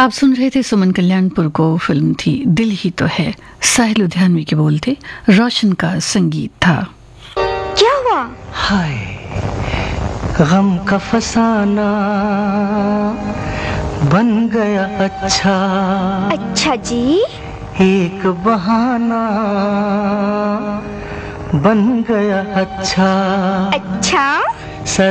आप सुन रहे थे सुमन कल्याणपुर को। फिल्म थी दिल ही तो है। साहिल लुधियानवी के बोल थे, रोशन का संगीत था। क्या हुआ? हाय गम का फसाना बन गया अच्छा। अच्छा जी। एक बहाना बन गया अच्छा। अच्छा। सर